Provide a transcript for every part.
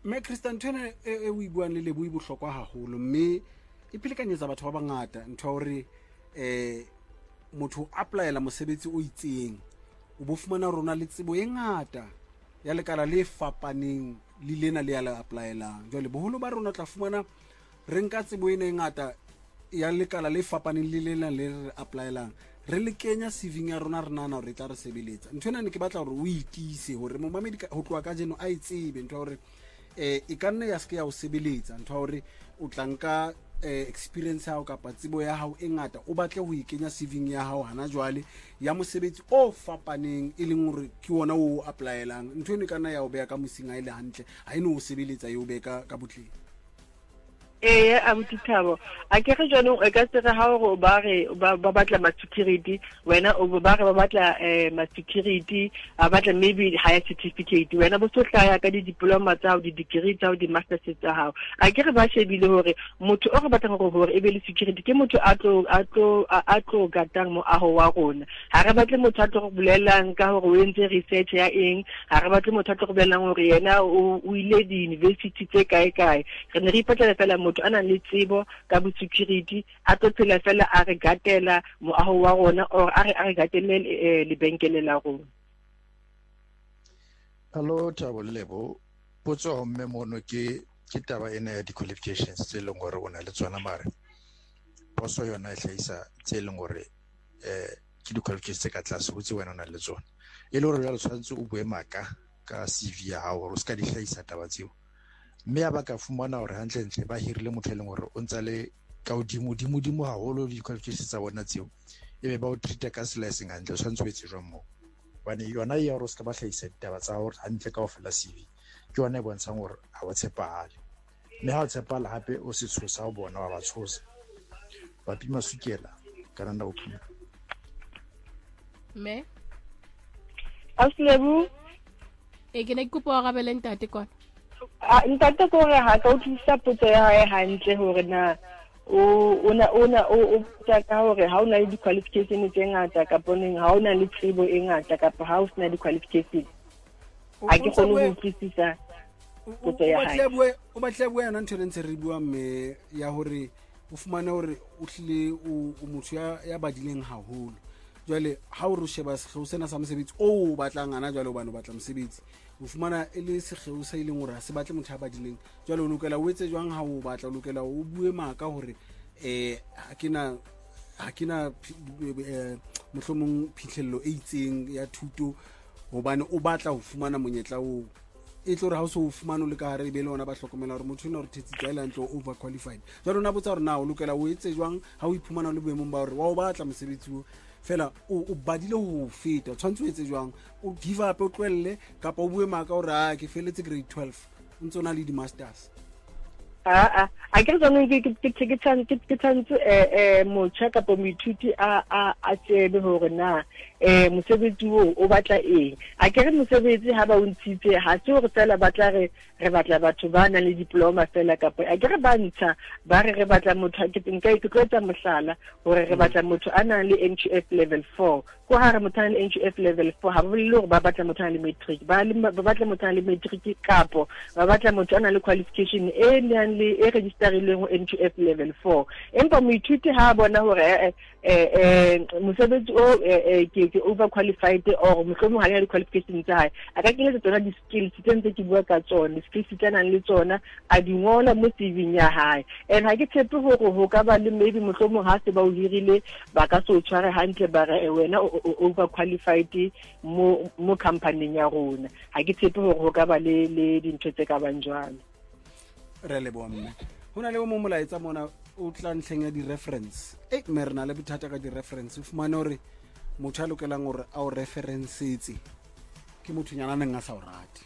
Me Christian Tene e o ibuang le lebo e bohlokwa haholo mme e pelekanyetsa batho ba bangata ntho hore motho applyela mosebetsi o itseng o bo fumana rona le tsebo e ngata ya lekala le fapaneng le lena le ya le applyelang jwale boholo ba rona tla fumana re nka tsebo ena e ngata ya lekala le fapaneng le lena le re applyelang re le kenya CV ya rona re nana hore tla re sebeletsa ntho ena ne ke batla hore o itise hore momamedi ho tloa ka jeno a itsebe ntho hore e ka nna ya se ke ya o sebeletsa ntho hore o tla nka experience ya hao kapa tsebo ya hao e ngata o batle ho ikenya CV ya hao hana jwale ya mosebetsi o fapaneng e leng hore ke wona o applyelang ntho eno ka nna ya o beya ka mosing a ile hantle ha eno o sebeletsa e o be ka botleng. Abuti Thabo a ke re jwanong e ka tsere ha hore ba batla ma security wena o ba batla ma security a batla maybe higher certificate wena bo sohlaya ka di diploma tsa di degree tsa di masters tsa hao a ke re ba shebile hore motho o re batlang hore e be le security ke motho a tlo gatang mo aho wa rona ha re batle motho a tlo go bolelang ka hore o entse research ya eng ha re batle motho a tlo go bolelang hore yena o ile di university tse kae re ne re ipatlela fela motho ana le tsebo ka bo security a tlo tsela fela a re gatela moaho wa rona or a re gatele lebenkele la rona. Hello Thabo Lebo potso ho mme mono ke taba ena ya di-qualifications tse leng gore o na le tsona mare poso yona e tlhaisa tse leng gore ke di-qualifications tse ka tlase ho tse wena o na le tsona e le gore jalo tshwanetse o bue maka ka CV ya hao gore o ska di hlaisa taba tseo mme ya baka fumana hore hantle ba hirile motho e leng gore o ntsa le ka hodimo haholo di-qualifications tsa bona tseo e be ba o treat ka sela seng hantle o tshwanetse o etse jwang moo bane yona ya hore o ska ba hlahisa ditaba tsa hore hantle ka ofela CV ke yona e bontshang hore ha wa tshepahale mme ha o tshepahale hape o se tshosa ho bona wa ba tshosa ba pima sukela kana nda o pima me Aslebu ke ne ke kopa ga beleng tate kwana ntate ko re ha ka o tlisa potso ya hae hantle hore na o tsa ka hore ha o na le di-qualification tse ngata kapa neng ha o na le tsebo e ngata kapa ha o sena di-qualification a ke kgone ho utlwisisa potso ya hae o batle bua yana ntho ntse re bua mme ya hore o fumane hore o hlile o motho ya badileng haholo jwale ha o re sheba sehleo sena sa mosebetsi o batlang ana jwale o bana o batla mosebetsi o fumana e le sehleo sa ileng hore ha se batle motho a badileng jwale o lokela o etse jwang ha o batla o lokela o bue maka hore ha kena mohlomong phihlello e itseng ya thuto hobane o batla ho fumana monyetla o e tlo re ha o so o fumana o le ka hare e be le ona ba hlokomela hore motho ena hore thetsitse a ile ntlo over qualified jwale ona botsa hore na o lokela o etse jwang ha o iphumana le boemong ba hore wa o batla mosebetsi o fela o badile ho feta o tshwantse o etse jwang o give up o tlohelle kapa o bue maka hore a ke feletse grade 12 o ntse o na le di-masters a ke tsone ke tshantse motjha kapa moithuti a tsebe hore na mosebetsi o batla eng a ke re mosebetsi ha ba o ntshitse ha se hore fela batla re batla batho ba nang le diploma fela kapa a ke re ba ntsha ba re batla motho ke tlo etsa mohlala hore re batla motho a nang le NQF level 4 ko ha re motho a le NQF level 4 ha ba bolele hore ba batla motho a le matric ba batla motho a le matric kapo ba batla motho a nang le qualification e nang le e registerileng ho NQF level 4 empa moithuti ha bona hore mosebetsi o ke over qualified or mohlomong ha le qualification tsa hae a ka keletsa tsona di-skills tse ntse ke bua ka tsona skills tse nang le tsona a di ngola mo CV ya hae and ha ke tshepe hore ho ka ba le maybe mohlomong ha se ba o hirile ba ka so tshware hantle ba re wena over qualified mo company ya rona ha ke tshepe hore ho ka ba le dintho tse ka bang jwalo re le bomme hona le mo molaetsa mona o tla ntlheng ya di-reference mme re na le bothata ka di-reference o fumane hore motho a lokelang hore a o referencetse ke mothonyana neng a sa o rate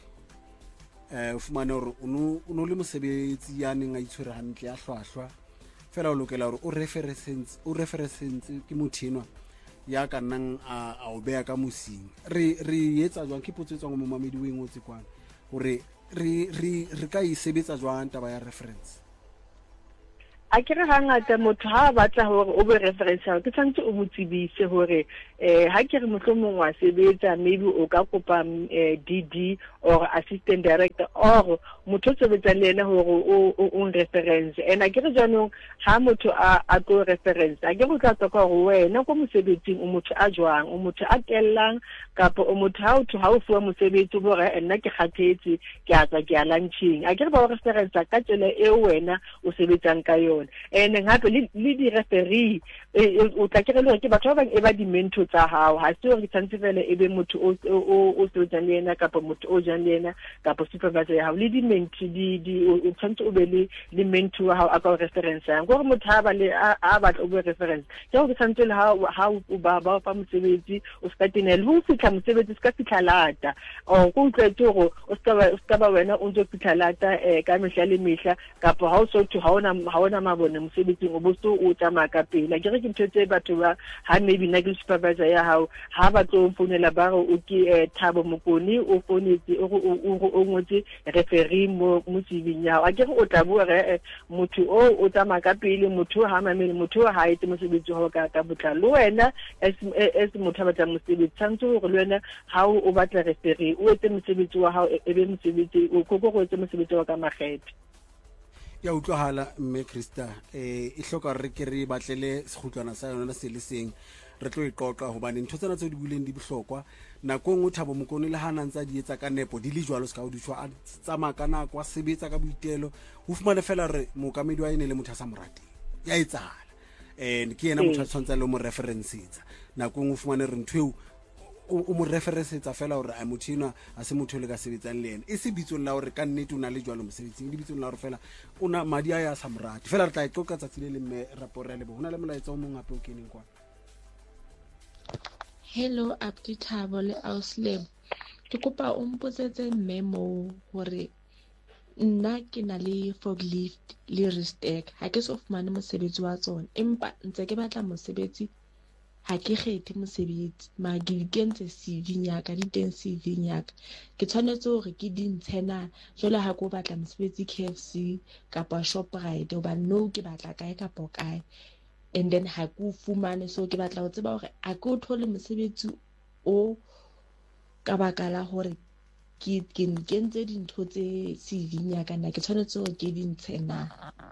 o fumane hore o no le mosebetsi ya neng a itshwere hantle ya hlwahlwa fela o lokela hore o reference ke motho enwa ya ka nnang a o beya ka mosing re etsa jwang ke potso e tswang mo mamedi o engotse kwana hore re ka e sebetsa jwang taba ya reference a kere hangata motho ha batla hore o be reference ke tshwantse o motsebise hore ha ke re mohlomong wa sebetsa maybe o ka kopa DD or assistant director or motho sebetsa le ena hore o reference and a kere jaanong ha motho a go reference a ke go tla toka hore wena go mosebetsing o motho a jwang o motho a tellang kapa o motho ha o fuwa mosebetsi bore nna ke kgathetse ke a tswa ke a lunching a kere ba reference ka tsela e wena o sebetsang ka yona and ngape le di referee o tla kere le ke batho ba bang e ba di mentor tsa hao ha se hore tshantse fela e be motho o sebetsang le ena kapa motho o jang le ena kapa supervisor ya hao le di mentor o tshantse o be le mentor wa hao a ka reference yang gore motho ha ba le a batla o be reference ke go tshantse le ha o ba fa mosebetsi o ska tenela ho fitla mosebetsi ska fitla lata o go tletse go o ska ba wena o ntse fitla lata ka mehla le mehla kapa ha o so to ha ona mabone mosebetsing o bo so o tsamaya ka pele ke re ke ntse batho ba ha maybe na ke supervisor ya hao ha ba tlo mfonela ba go o ke Thabo Mokoni o fonetse o ngotse referee mo CV ya a ke go tla bua re motho o tsamaya ka pele motho ha mamele motho ha ite mosebetsi ho ka botlalo wena as motho ba tla mosebetsi tshantse go le wena ha o batla referee o etse mosebetsi wa hao e be mosebetsi o go etse mosebetsi wa ka makgethe ya utlwahala mme Krista e hloka re ke re batlele sekhutlwana sa yona se le seng re tlo iqoqa hobane ntho tsena tse di buleng di bohlokwa nakong o Thabo Mokoni le hana ntsa di etsa ka nepo di le jwalo ska o di tshwa a tsamaya ka nako a sebetsa ka boitelo ho fumana fela re mokamedi wa ene le motho a sa morati ya etsala ke yena motho a tshwantsa le mo referenceetsa nakong o fumane re ntweo o mo referenceetsa fela hore a mothina a se motho le ka sebetsang le ena e se bitsong la hore ka nnete una le jwalo mosebetsing di bitsong la hore fela una madi a ya sa morati fela re tla iqoqa tsatsile le mme rapore le bo hona le molaetsa o mong gape o keneng kwa. Hello Abdi Thabo le Ausleb ke kopa o mpotsetse mme mo hore nna ke na le forklift le restack ha ke so fumane mosebetsi wa tsona empa ntse ke batla mosebetsi ha ke kgethe mosebetsi ma ke kentse CV nyaka di teng CV nyaka ke tshwanetse hore ke di ntshena jole ha go batla mosebetsi KFC kapa Shoprite hoba no ke batla kae kapa kae and then ha go fumane so ke batla go tseba hore a ke o thole mosebetsi o ka baka la hore ke kentse dintho tse CV nyaka nna ke tshwanetse hore ke di ntshena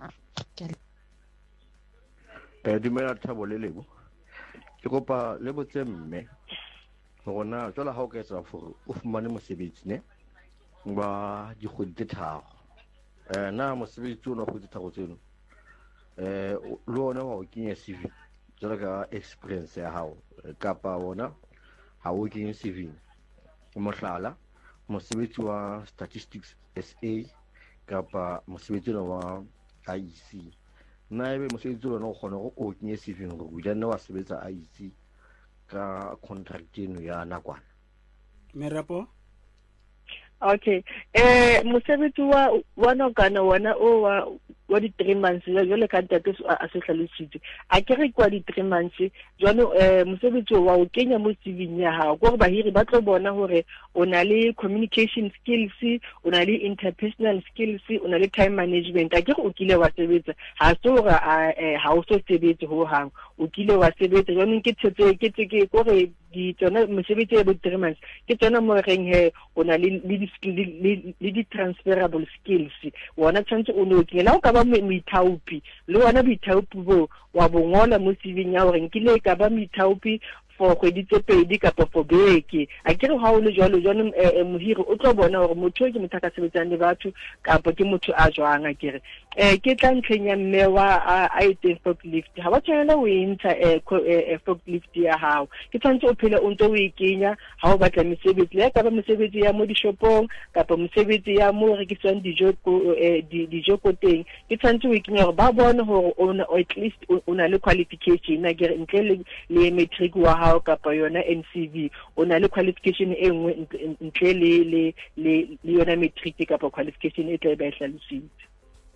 dumela Thabo le lebo ke kopa le botse mme gona jwala ha o ka etsa for o fumane mosebetsi ne ba di kgwedi tharo na mosebetsi o na kgwedi tharo tseno le ona wa o kenya CV jwala ka experience ya hao kapa wona ha o kenya CV mohlala mosebetsi wa statistics SA kapa mosebetsi wa IEC na ebe mosebetsi o no kgona go o kenye CV go bula nna wa sebetsa IEC ka contract eno ya nakwana Merapo okay mosebetsi wa nokana wona o wa di 3 months jwale ka ntate a se hlalositse a ke re kwa di 3 months jwale mosebetsi wa o kenya mo CV ya hao go re bahiri ba tlo bona hore o na le communication skills o na le interpersonal skills o na le time management a ke re o kile wa sebetsa ha so re ha o so sebetse ho hang o kile wa sebetsa jwale ke tshetse ke gore di tsona mosebetsi ya bo 3 months ke tsona mo reng he o na le di transferable skills wona tshwantse o no ke la o ka ba moithaopi le wona boithaopi bo wa bongola mo CV ya hore nkile ka ba moithaopi for kgwedi tse pedi kapa for beke a ke re ha o le jwalo mohiri o tlo bona hore motho ke motho ka sebetsang le batho kapa ke motho a jwang a kere ke tla ntlhenya mme wa a etse forklift ha ba tshwanela o intsha forklift ya hao ke tshwantse o phele o ntse o e kenya ha o batla mesebetsi ya ka ba mesebetsi ya mo dishopong kapa mesebetsi ya mo rekiswang dijo ko teng ke tshwantse o e kenya hore ba bone hore at least o na le qualification a kere ntle le matric wa hao kapa yona NCV o na le qualification e nngwe ntle le yona matric kapa qualification e tla ba hlalositse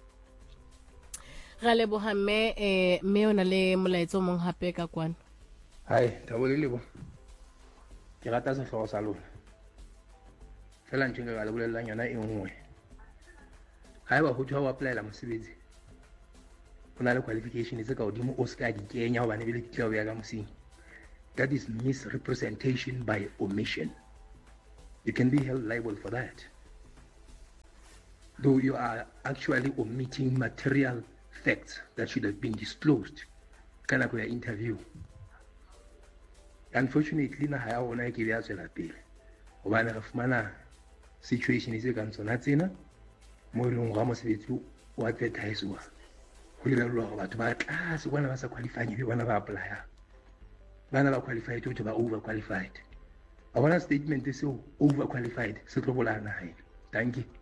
ga le bohamme mme ona le molaetso mong hape ka kwana hai Thabo le lebo ke rata sehlogo sa lona fela ntse ga le bolellang yona e nngwe ha eba ho thwa o applyela mosebetsi o na le qualification tse ka odimo o ska di kenya hobane bile di tla o ya ka mosing. That is misrepresentation by omission. You can be held liable for that, though you are actually omitting material facts that should have been disclosed ka nako ya interview. Unfortunately, na ha ona ke ya tsela pele hobane re fumana situation tse ka tsona tsena mo ileng ga mosebetsi o advertise-wa go lebellwa gore batho ba tlase bona ba sa qualify be bona ba apply bana ba qualified to ba over qualified. I want a statement is so over qualified se tlo bolana hae. Thank you.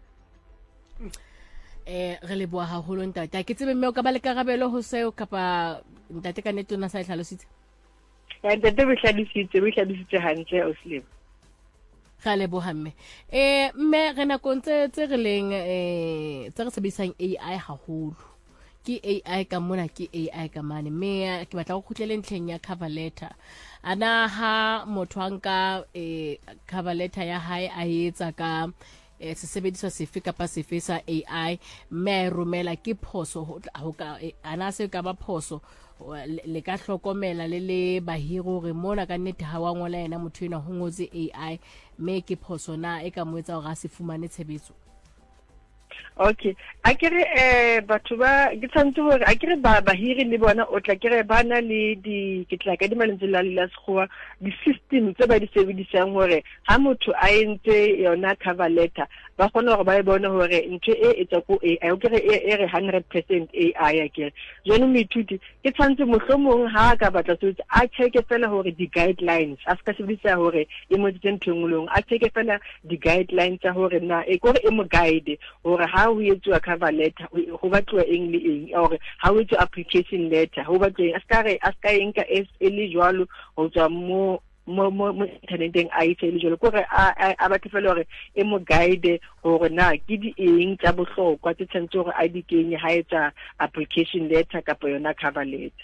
Re leboha haholo ntate. Ke tsebe mme o ka ba le karabelo ho seo kapa ntate ka netona sa hlalositse. Ntate be hlalositse hantle o slip. Ga leboha mme. Mme re nakong tse re leng tse re sebedisang AI haholo. Ke AI ka mona ke AI ka mane mme ke batla go khutlele ntlheng ya cover letter. Ana ha motho anka cover letter ya hae a etsa ka sesebediswa sefe kapa sefe sa AI mme romela ke phoso ho ka ana se ka ba phoso le ka hlokomela le bahiro re mona ka nnete ha wa ngola yena motho ena ho ngotse AI mme ke phoso na e ka mo etsa hore a se fumane tshebetso. Okay, akere batho ba ke tsantse hore akere ba bahiri le bona o tla kere bana le di ke tla ka di malentse la sekgowa di system tse ba di sebedisang hore ha motho a entse yona cover letter ba kgona hore ba e bona hore ntwe e etsa ko AI o kere e re 100% AI akere jeno moithuti ke tsantse mohlomong ha ka batla se a check fela hore di guidelines a ska sebedisa hore e mo ditentengolong a check fela di guidelines tsa hore na e gore e mo guide hore ha o etswa cover letter go batliwa eng le eng or ha o etswa application letter go batliwa a ska enka le jwalo go tswa mo interneteng a itse le jwalo gore a batla fela hore e mo guide hore na ke di eng tsa bohlokwa tse tshwanetse hore a di kenye ha etsa application letter kapa yona cover letter.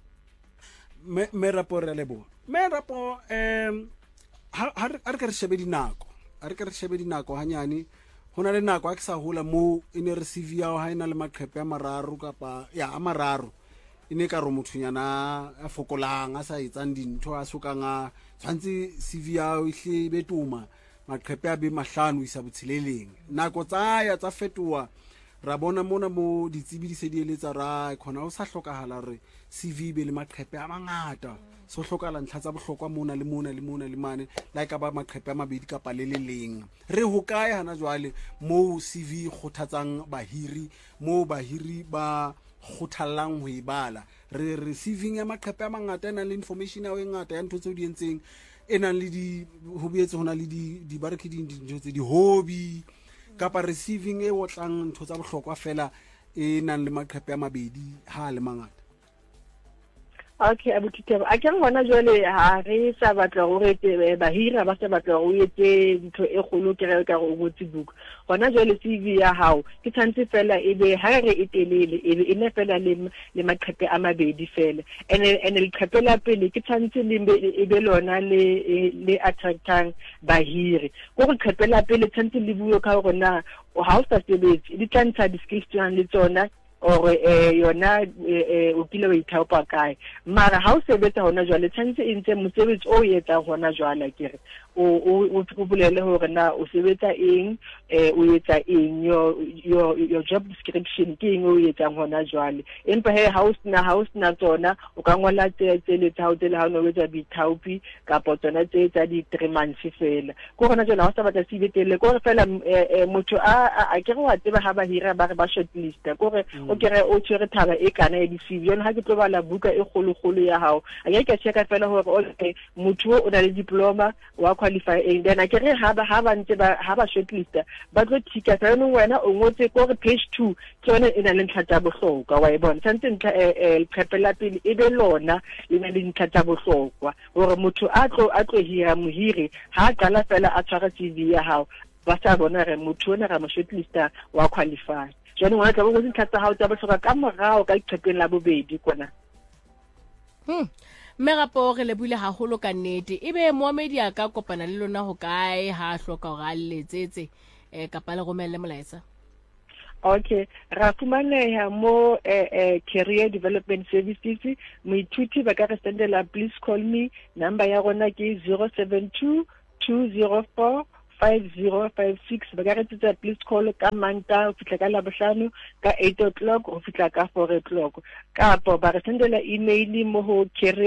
Me rapport re lebo me rapport ha re ka re shebe dinako hanyane hona le nako a ke sa hola mo ene re CV ya ha ina le maqhepe a mararo kapa ya a mararo ine ka ro mothunyana a fokolang a sa etsang dintho a sokang a tshwantse CV ya o ihle betuma maqhepe a be mahlano isa botshileleng nako tsa fetoa ra bona mona mo ditsebi di se di eletsa ra khona o sa hlokahala re CV be le maqhepe a mangata so hlokala ntlha tsa bohlokwa mona le mane like ba maqhepe a mabedi kapa le leng re ho kae hana jwale mo CV khothatsang bahiri mo bahiri ba khothallang ho ibala re receiving ya maqhepe a mangata ena le information ya o ngata ya ntho tse di entseng ena le di ho bietse hona le di barekiding di ntho tse di hobby kapa receiving e wotlang ntho tsa bohlokwa fela e nang le maqhepe a mabedi ha le mangata. Okay, abutitaba a ke ngwana jwale ha re sa batla gore bahira ba se batla go etse ntho e kgolo ke re ka go botse book gona jwale CV ya hao ke tshantse fela e be ha re e telele e be ene fela le maqhepe a mabedi fela ene le qhepe la pele ke tshantse e be lona le attractang bahiri go go qhepe la pele tshantse le buo ka gore na ha o sa sebetse di tlantsha di-skills le tsona or yona o kile wa ithaopa kae mara ha o sebetsa hona jwale tshantse e ntse mosebetsi o etsa hona jwale kere o bolele hore na o sebetsa eng o etsa eng your job description ke eng o etsa hona jwale empa ha o sna tsona o ka ngola tse le tsa hotel ha o no etsa bithaopi kapa tsona tse tsa di 3 months fela go hona jwale ha o sa batla se betele go re fela motho a ke go a tseba ha ba hira ba re ba shortlist go re o kere o tshwere thaba e kana ya di-CV yona ha ke tlo bala buka e kgolo ya hao a ke checka fela hore okay motho o na le diploma wa qualify and then a kere ha ba ntse ha ba shortlist ba tlo tika fela wena o ngotse go re page 2 ke yona e na le ntlha tsa bohlokwa wa e bona tshantse ntlha prepela pele e be lona le na le ntlha tsa bohlokwa gore motho a tlo hira mohiri ha qala fela a tshwara CV ya hao ba sa bona re motho ona ra mo shortlister wa qualify jone ngwana tla go ntlha tsa hao tsa bohlokwa ka morao ka iqhepeng la bobedi kona. Mme gapo re lebile haholo ka nnete ebe moemedi a ka kopana le lona ho kae ha hloka hore a letsetse kapa le romelle molaetsa. Okay, ra fumaneha mo career development services. Moithuti ba ka re sendela, please call me. Number ya rona ke 072 204 5056. Ba ka re tsetsa please call ka Manta o fitla ka Labohlano ka 8 o'clock o fitla ka 4 o'clock. Kapo ba re sendela email mo ho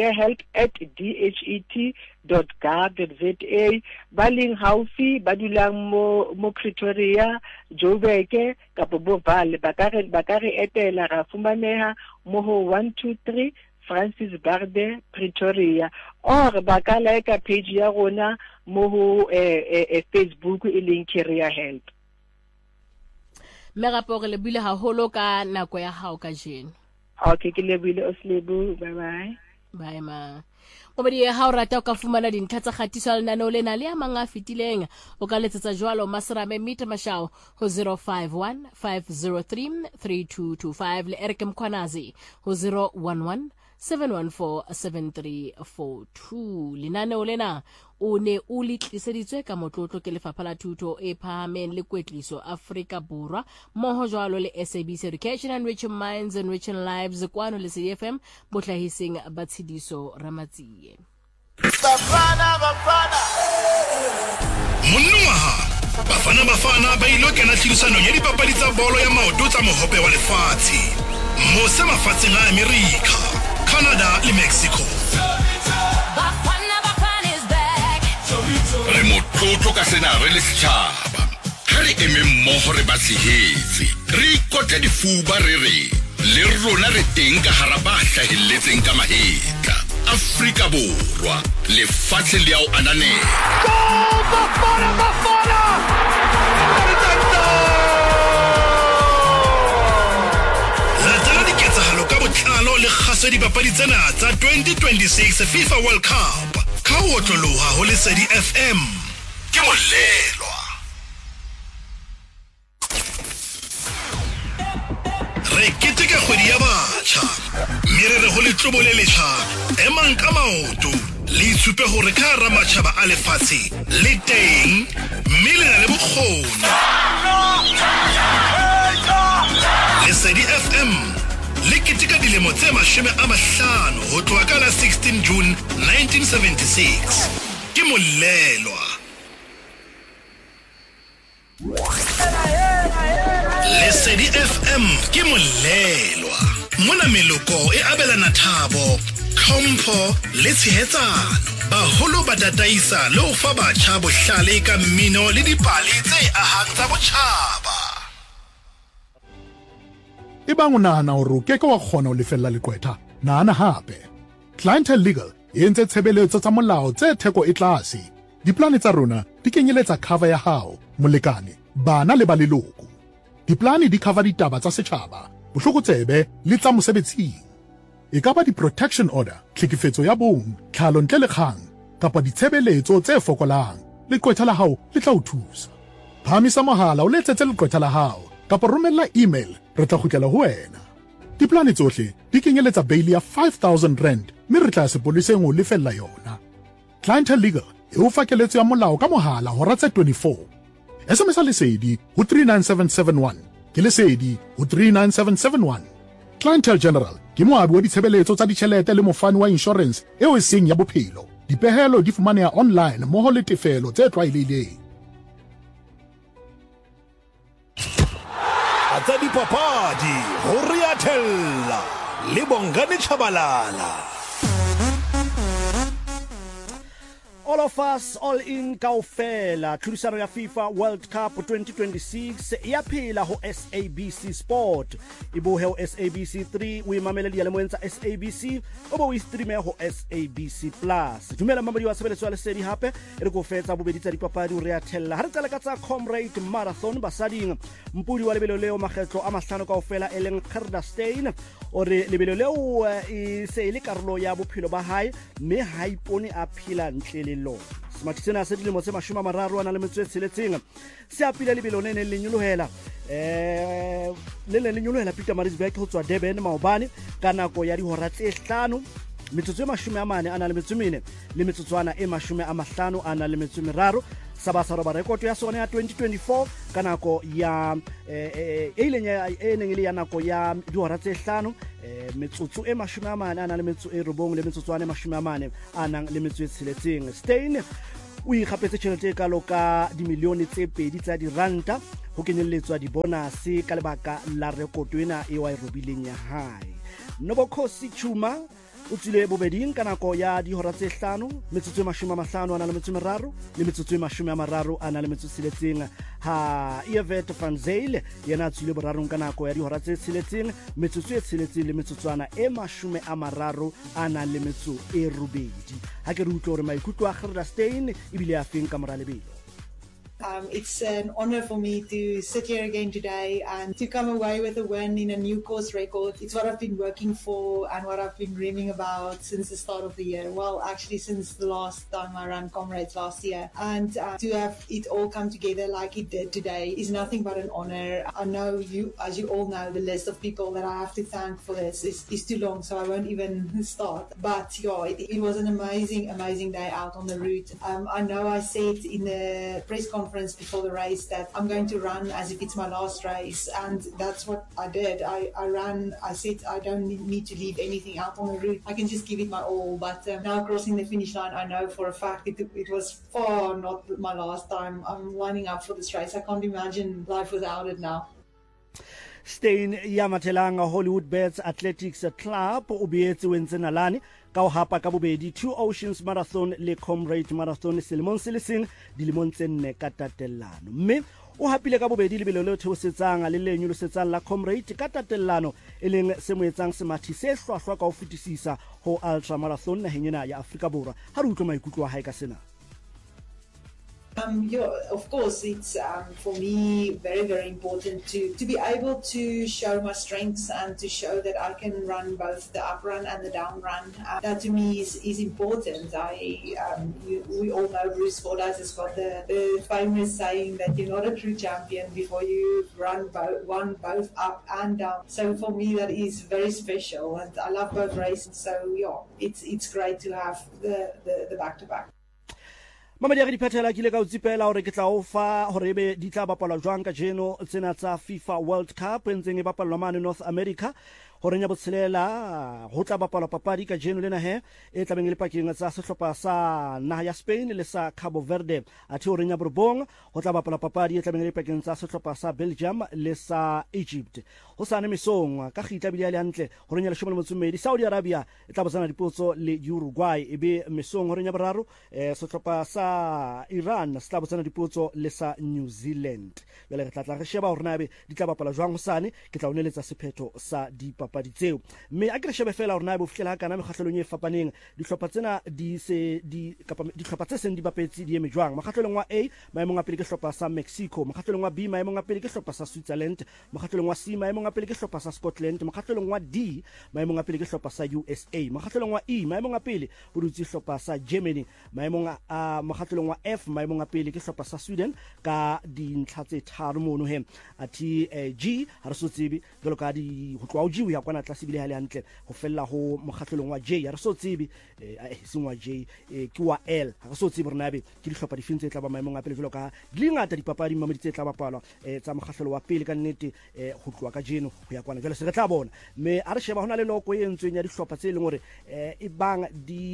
careerhelp@dhet.gov.za. ba leng haufi ba dulang mo Pretoria, Joburg kapo Bovale ba ka re etela ra fumaneha mo ho 123 Francis Barde, Pretoria, or ba ka like page ya rona mo ho Facebook e leng Career Help. Me gape gore le bile haholo ka nako ya hao ka jeno. Okay, ke lebile Oslebu, bye bye. Bye ma. Go bedi ha o rata o ka fumana dintlha tsa kgatiso ya lenaneo lena le a mang a fetileng o ka letsetsa jwalo Masarame Mita Mashao ho 051 503 3225 le Eric Mkhwanazi ho 011 714-7342. Lenaneo lena o ne o le tliseditswe ka motlotlo ke Lefapha la Thuto e Phahameng le Kwetliso Afrika Borwa mmoho jwalo le SABC Education, Enriching Minds, Enriching Lives kwano le CFM bohlahiseng ba Tshidiso Ramatsie. Bafana ba ilo kena tlhodisano ya dipapadi tsa bolo ya maoto tsa mohope wa lefatshe mose mafatsheng a America, Canada le Mexico. Re motlotlo ka sena re le setjhaba ha re eme mmoho re ba tshehetse re ikotle difuba re le rona re teng ka hara ba hlahelletseng ka mahetla. Afrika Borwa lefatshe le ao ananela. Le khaso dipapadi tsena tsa 2026 FIFA World Cup ka ho otloloha ho Lesedi FM ke molelwa. Re keteka kgwedi ya batjha merere ho letlobo le letjha emang ka maoto le itshupe hore ka hara matjhaba a lefatshe le teng mme le na le bokgoni. Lesedi FM le ketika dilemo tse 50 ho tloha ka la 16 June 1976 ke molelwa. Lesedi FM ke molelwa mona meloko e abelana thabo, tlhompho le tshehetsano. Baholo ba tataisa le ho fa batjha bohlale ka mmino le dipale tse ahang tsa botjhaba. Ebang o nahana hore o keke wa kgona ho lefella lekwetha, nahana hape. Clientele Legal e entse tshebeletso tsa molao tse theko e tlase. Diplane tsa rona di kenyeletsa cover ya hao, molekane, bana le ba leloko. Diplane di cover ditaba tsa setjhaba, bohlokotsebe le tsa mosebetsing. E ka ba di-protection order, tlhekefetso ya bong, tlhalo ntle le kgang, kapa ditshebeletso tse fokolang. Lekwetha la hao le tla o thusa. Phamisa mohala o letsetse lekwetha la hao, kapa romella email re tla kgutlela ho wena. Diplane tsohle di kenyeletsa bail ya 5,000 rand mme re tla sepoleseng ho lefella yona. Clientele Legal e o fa keletso ya molao ka mohala hora tse 24. SMS lesedi ho 39771 ke lesedi ho 39771. Clientele General ke moabi wa ditshebeletso tsa ditjhelete le mofani wa insurance eo e seng ya bophelo. Dipehelo di fumaneha online mmoho le tefelo tse tlwaelehileng. Tsa dipapadi ho Riatella le Bongani Chabalala. All of us, all in kaofela, tlhodisano ya FIFA World Cup 2026 ya phela ho SABC Sport. Ibohe ho SABC 3 o imamele dialemoeng tsa SABC o bo o streame ho SABC Plus. Dumela mamadi wa sebeletso ya Lesedi hape re go fetsa bobedi tsa dipapadi o Riatella. Ha re tsela ka tsa Comrade Marathon basading mpudi wa lebelo leo makgetlo a mahlano kaofela e leng Gerda-Stein o re lebelo leo e se ile karolo ya bophelo ba hae mme ha ipone a phela ntle lo semathitsena se dilemo tse 30 ana le metswe tsheletseng se apile lebelo ne le nyolohela le nyolohela Pietermaritzburg ho tswa Durban maobane ka nako ya dihora tse 5 metsotso e 40 ana le metswe 4 le metsotswana e 50 ana le metswe 3 sa ba sa roba rekoto ya sone ya 2024 ka nako ya e neng ile ya nako ya dihora tse 5 metsotso e 40 a nang le metso e 9 le metsotswana e 40 a nang le metso e 6. Steyn o ikgapetse tšhelete e kalo ka dimilione tse 2 tsa diranta go kenyelletswa dibonase ka lebaka la rekoto ena e wa e robileng ya hae. Nobokhosi Chuma o tsile bobeding ka nako ya dihora tse 5 metsotso e 50 a na le metso e 3 le metsotso e 30 a na le metso e 6 ha Yvette van Zyl yena tsile borarong ka nako ya dihora tse 6 metsotso e 6 le metsotswana e 30 a na le metso e 8 ha ke re utlwa hore maikutlo a Gerda Steyn e bile a feng ka mora lebelo. It's an honor for me to sit here again today and to come away with a win in a new course record. It's what I've been working for and what I've been dreaming about since the start of the year. Well, actually since the last time I ran Comrades last year. And to have it all come together like it did today is nothing but an honor. I know you, as you all know, the list of people that I have to thank for this is too long, so I won't even start. But yeah, it was an amazing day out on the route. I know I said in the press conference before the race that I'm going to run as if it's my last race, and that's what I did. I ran, I said I don't need to leave anything out on the route, I can just give it my all. But now crossing the finish line, I know for a fact it was far not my last time. I'm lining up for this race. I can't imagine life without it now. Steyn ya Matelanga Hollywood Bets Athletics Club o beetse wentse nalane ka o hapa ka bobedi Two Oceans Marathon le Comrade Marathon selemong se le seng dilemong tse 4 ka tatellano, mme o hapile ka bobedi lebelo le theosetsang le le nyolosetsang la Comrade ka tatellano e leng se moetsang semathi se hlwahlwa ka o fetisisa ho ultra marathon naheng ena ya Afrika Borwa. Ha re utlwa maikutlo a hae ka sena. Yeah, of course, it's for me very important to be able to show my strengths and to show that I can run both the up run and the down run. That to me is important. We all know Bruce Fordyce has got the famous saying that you're not a true champion before you run both up and down. So for me that is very special, and I love both races. So yeah, it's great to have the back to back. Mama di phethela ke ile ka o tsipela hore ke tla o fa hore ebe di tla bapalwa jwang ka jeno tsena tsa FIFA World Cup entseng e bapalwa mane North America hore nya botshelela ho tla bapalwa papadi ka jeno lena he e tla beng le pakeng tsa sehlopha sa naha ya Spain le sa Cabo Verde athe hore nya Bourbon ho tla bapalwa papadi e tla beng le pakeng tsa sehlopha sa Belgium le sa Egypt. Ho sane mesong ka khitla bile ya hantle hore nya leshome le motsumedi Saudi Arabia e tla botsana dipotso le Uruguay ebe mesong hore nya boraro sehlopha sa Iran se tla botsana dipotso le sa New Zealand. Jwale re tla re sheba hore nabe di tla bapala jwang hosane ke tla uneletsa sephetho sa dipapadi tseo, mme a ke re shebe fela hore nabe o fihlela kana mekgahlelong e fapaneng dihlopha tsena di dihlopha tse seng di bapetse di eme jwang. Mokgahlelong wa A maemong a pele ke hlopha sa Mexico, mokgahlelong wa B maemong a pele ke hlopha sa Switzerland, mokgahlelong wa C maemong a pele ke hlopha sa Scotland, mokgahlelong wa D maemong a pele ke hlopha sa USA, mokgahlelong wa E maemong a pele ho dutse hlopha sa Germany, maemong a mokgahlelong wa F maemong a pele ke hlopha sa Sweden ka dintlha tse 3 mono he athi G ha re so tsebe jalo ka di ho tloa o G ya kwana tlase bile ha le hantle ho fella ho mokgahlelong wa J ha re so tsebe seng wa J ke wa L ha re so tsebe re nabe ke dihlopha difeng tse tla ba maemong a pele jalo ka di ngata dipapadi mamedi tse tla bapalwa tsa mokgahlelo wa pele ka nnete ho tloa ka jeno ho ya kwana jalo se re tla bona, mme a re sheba hona le loko e entsweng ya dihlopha tse leng hore e bang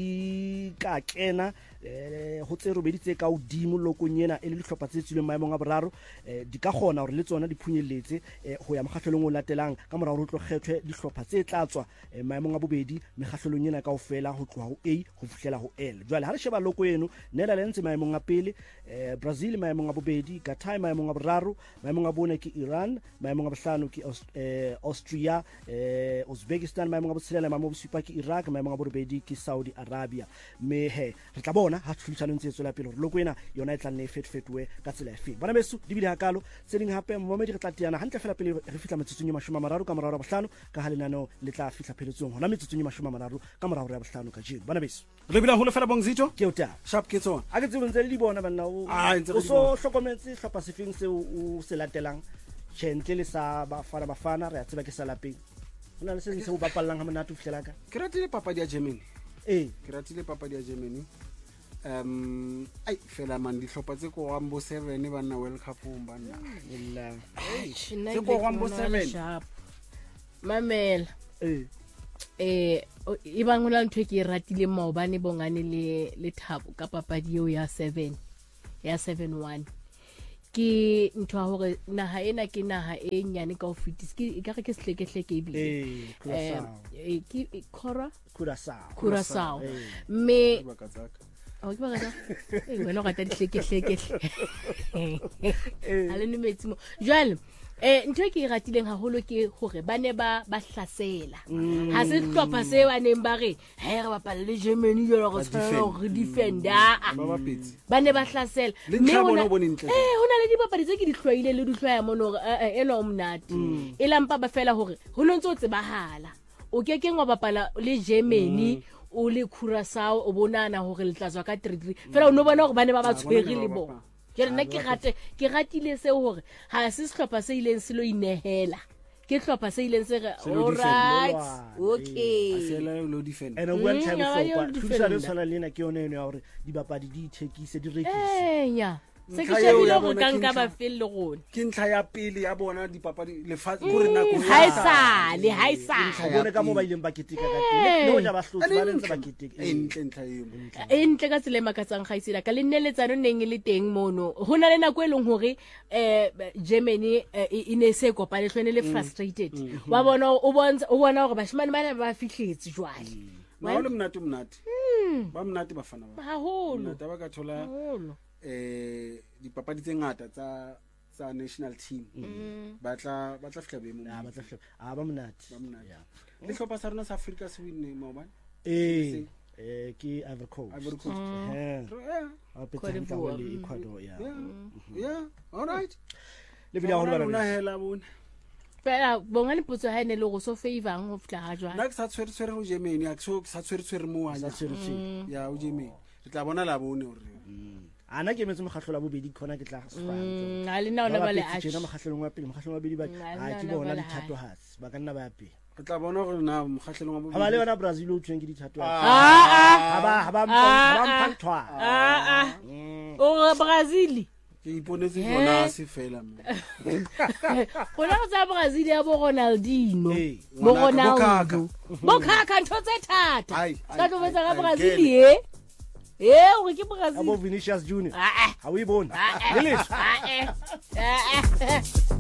di ka kena ho tse robedi tse ka udimo lokong yena e le dihlopha tse tswileng maemong a boraro di ka kgona hore le tsona di phunyelletse ho ya mokgahlelong o latelang ka mora hore o tlo kgethwe dihlopha tse tla tswa maemong a bobedi mekgahlelong yena kaofela ho tloha ho A ho fihlela ho L. Jwale ha re sheba loko eno Netherlands maemong a pele, Brazil maemong a bobedi, Qatar maemong a boraro, maemong a bone ke Iran, maemong a bohlano ke Austria, Uzbekistan maemong a botshelela, maemong a bosupa ke Iraq, maemong a bobedi ke Saudi Arabia. Me he re tla bona ha tlhulishano ntse tswela pele hore loko ena yona e tla nne fetfetwe ka tsela efe. Bana beso di bile hakalo tse ding hape momedi re tla tiana hantle fela pele re fitla metsotsong ya 30 ka morao ra bohlano ka halenano le tla fitla pheletsong hona metsotsong ya 30 ka morao ra bohlano ka jeno. Bana beso re bila hole fela Bongzito ke uta sharp ke tsona a ke tsebo ntse le di bona banna o so hlokometse hlopha sefeng se o se latelang tšhentle le sa bafana re a tseba ke sa lapeng hona le se se o bapallang ha monate o fihlela ka ke ratile papadi ya Germany ke ratile papadi ya Germany ai fela man dihlopha tse ko gambo 7 ba nna World Cup banna Tse ko gambo 7 mamela e bang hona ntho ke ratile maobane bongane le Thabo ka papadi eo ya 7-1 ke ntho ya hore naha ena ke naha e nyane ka ho fitisa ke sehlekehleke ebile ke Curaçao mme ke baka wena o rata dihlekehleke a le metsi mo jwale ntho ke ratileng haholo ke hore ba ne ba hlasela ha se hlopha se ba neng ba re ha re bapala le Germany jalo go tshwana go defenda ba ne ba hlasela mme hona le dipapadi tse ke di hlwaile le dihlwaya mono eno mnati e lampa ba fela hore ho nontse o tsebahala o ke wa bapala le Germany o le Curaçao o bonana hore le tla tswa ka 3-3 fela o no bona hore ba ne ba tshwere le bona jere nna ke ratile seo hore ha se sehlopha se ileng se lo inehela ke hlopha se ileng se re alright okay and one time for thusa le sona lena ke yone ya hore dibapadi di ithekise di rekise se ke shebile go ka nka ba felle gone ke ntlha ya pele ya bona dipapadi lefatse gore nako haisale bone ka mo ba ileng ba ketika ka teng le bona ba hlotse ba lentse ba ketika ntle entle ka tsela makatsang gaisela ka le nneletsano neng le teng mono hona le nako eleng hore Germany ine se kopane hlone le frustrated wa bona o bona hore bashimane ba fihletse jwale ba le mnate ba mnate ba fana ba haholo mnate ba ka thola dipapadi tse ngata tsa national team ba tla fihla boemong ba mnate le hlopha sa rona sa Africa se winne maobane ke Ivory Coast Ecuador all right le bila hona bona hela bona fela bonga le potso ha ene le go so favang ho fihla ha jwa nna ke sa tshwere go Germany a ke sa tshwere mo sa tshwere ya o Germany re tla bona la bone hore ana ke metse mokgatlo la bobedi khona ke tla sefana ha le naona ba le a tshena mokgatlong wa pele mokgatlong wa bobedi ba ke bona dithato hats ba ka nna ba pele re tla bona gore na mokgatlong wa bobedi ha ba le bona Brazil o tsweng ke dithato ha ba mphantwa o Brazil ke iponetse bona se fela mo gona go tsa Brazil ya bo Ronaldinho bo Ronaldo bo kaka ntho tse thata ka tlo betsa ka Brazil o ke Brazil abo Vinicius Junior ha o e bona le